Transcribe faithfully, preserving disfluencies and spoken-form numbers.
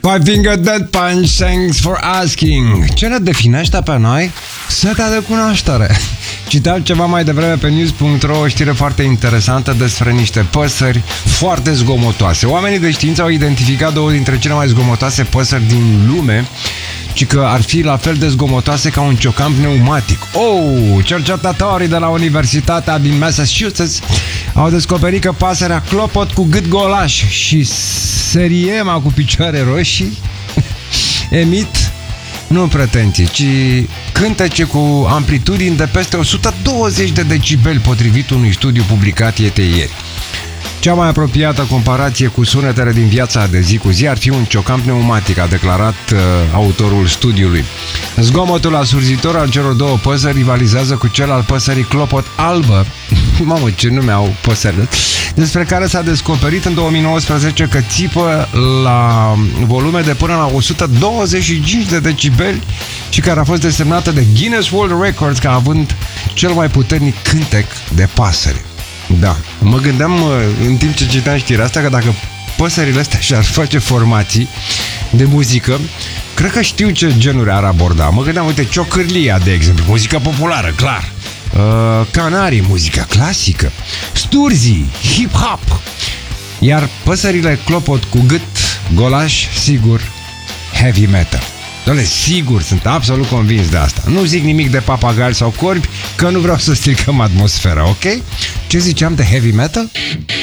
Five Finger Death Punch, thanks for asking. Ce ne definește pe noi? Seta de cunoaștere. Citeam ceva mai devreme pe news punct ro o știre foarte interesantă despre niște păsări foarte zgomotoase. Oamenii de știință au identificat două dintre cele mai zgomotoase păsări din lume, ci că ar fi la fel de zgomotoase ca un ciocan pneumatic. Oh, cercetătorii de la Universitatea din Massachusetts au descoperit că pasărea clopot cu gât golaș și seriema cu picioare roșii emit nu pretenții, ci cântece cu amplitudini de peste o sută douăzeci de decibeli, potrivit unui studiu publicat ieri. Cea mai apropiată comparație cu sunetele din viața de zi cu zi ar fi un ciocan pneumatic, a declarat uh, autorul studiului. Zgomotul asurzitor al celor două păsări rivalizează cu cel al păsării clopot albă, mamă ce nume au păsările, despre care s-a descoperit în două mii nouăsprezece că țipă la volume de până la o sută douăzeci și cinci de decibeli și care a fost desemnată de Guinness World Records ca având cel mai puternic cântec de pasăre. Da, mă gândeam în timp ce citeam știrea asta că dacă păsările astea și-ar face formații de muzică, cred că știu ce genuri ar aborda. Mă gândeam, uite, ciocârlia, de exemplu, muzică populară, clar. Uh, canarii, muzică clasică. Sturzii, hip-hop. Iar păsările clopot cu gât golaș, sigur, heavy metal. Doamne, sigur, sunt absolut convins de asta. Nu zic nimic de papagali sau corbi, că nu vreau să stricăm atmosfera, ok? Ce ziceam de heavy metal?